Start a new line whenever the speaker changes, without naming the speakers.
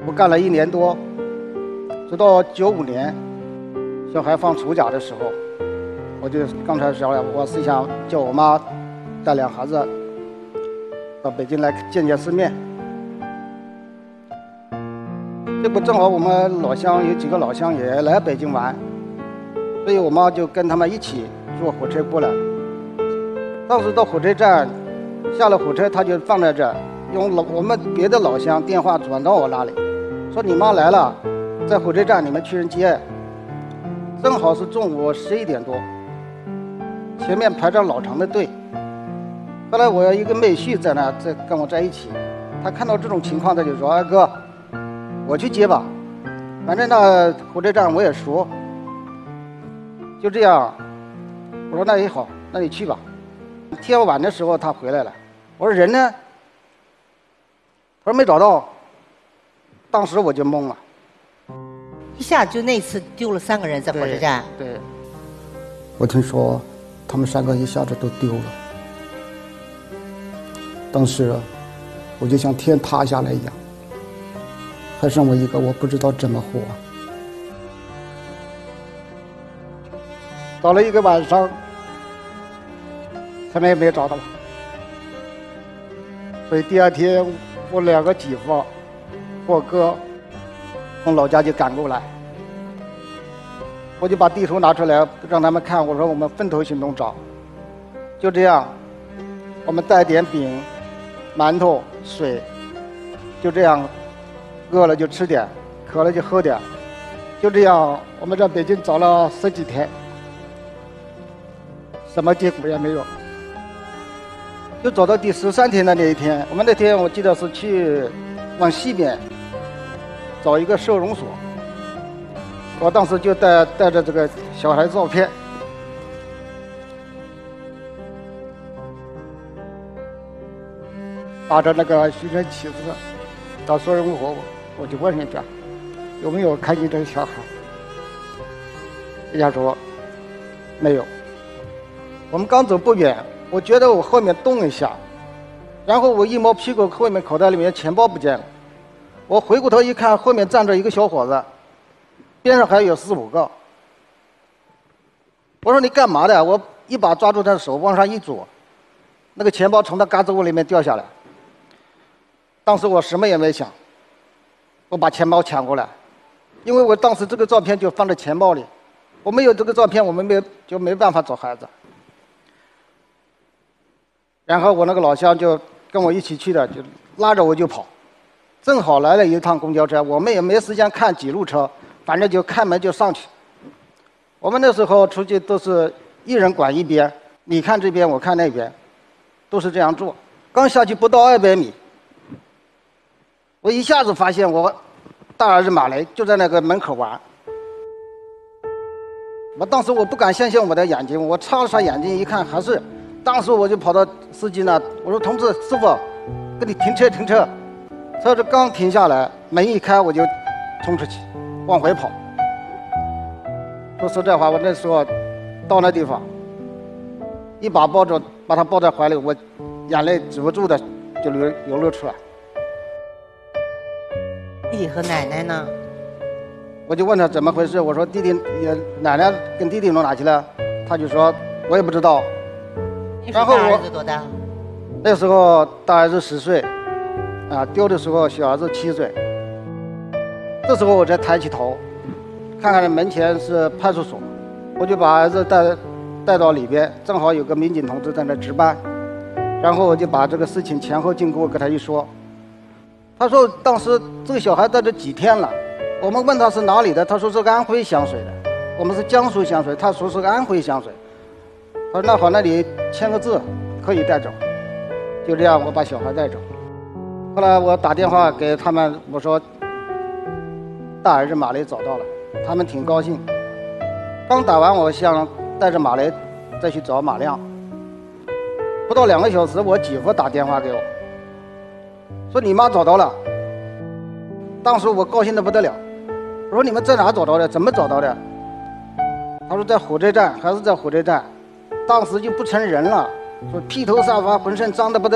我干了1年多，直到95年，小孩放暑假的时候，我就刚才说了，我是想叫我妈带2孩子到北京来见见世面。这不正好我们老乡有几个老乡也来北京玩，所以我妈就跟他们一起坐火车过来。当时到火车站，下了火车，她就放在这儿，用我们别的老乡电话转到我那里，说你妈来了，在火车站你们去人接。正好是中午11点多，前面排着老长的队。后来我有一个妹婿在那，跟我在一起，他看到这种情况，他就说：“哎哥，我去接吧，反正那火车站我也熟。”就这样，我说那也好，那你去吧。天晚的时候他回来了，我说人呢？他说没找到。当时我就懵了。
一下就那次丢了3个人在火车站。
对，我听说他们3个一下子都丢了。当时我就像天塌下来一样，还剩我一个，我不知道怎么活。到了一个晚上，他们也没找到，所以第2天我2个姐夫、我哥从老家就赶过来，我就把地图拿出来让他们看，我说我们分头行动找。就这样，我们带点饼、馒头、水，就这样，饿了就吃点，渴了就喝点，就这样，我们在北京找了10几天，什么结果也没有。就找到第13天的那一天，我们那天我记得是去往西边找一个收容所，我当时就带着这个小孩照片，打着那个寻人启事到收容所，我就问人家有没有看见这个小孩，人家说没有。我们刚走不远，我觉得我后面动一下，然后我一摸屁股，后面口袋里面钱包不见了。我回过头一看，后面站着一个小伙子，边上还有4、5个。我说你干嘛的？我一把抓住他的手往上一左，那个钱包从他胳肢窝里面掉下来。当时我什么也没想，我把钱包抢过来，因为我当时这个照片就放在钱包里，我没有这个照片，我们没办法找孩子。然后我那个老乡就跟我一起去的，就拉着我就跑。正好来了一趟公交车，我们也没时间看几路车，反正就开门就上去。我们那时候出去都是一人管一边，你看这边我看那边，都是这样做。刚下去不到200米，我一下子发现我大儿子马雷就在那个门口玩。我当时我不敢相信我的眼睛，我擦了擦眼睛一看还是，当时我就跑到司机那，我说同志师傅，给你停车停车。车子刚停下来，门一开我就冲出去往回跑。说实在话，我那时候到那地方，一把抱着把他抱在怀里，我眼泪止不住的就流露出来。
弟弟和奶奶呢？
我就问他怎么回事，我说弟弟奶奶跟弟弟弄哪去了？他就说我也不知道。
然后大儿子多大？
那时候大儿子10岁。丢的时候小儿子7岁。这时候我才抬起头，看看门前是派出所，我就把儿子带到里边，正好有个民警同志在那值班，然后我就把这个事情前后经过跟他一说。他说当时这个小孩在这几天了，我们问他是哪里的，他说是个安徽湘水的，我们是江苏湘水，他说是个安徽湘水。他说那好，那你签个字可以带走。就这样我把小孩带走。后来我打电话给他们，我说大儿子马雷找到了，他们挺高兴。刚打完，我想带着马雷再去找马亮。不到2个小时，我姐夫打电话给我，说你妈找到了。当时我高兴得不得了，我说你们在哪找到的？怎么找到的？他说在火车站，还是在火车站。当时就不成人了，说披头散发，浑身脏得不得了。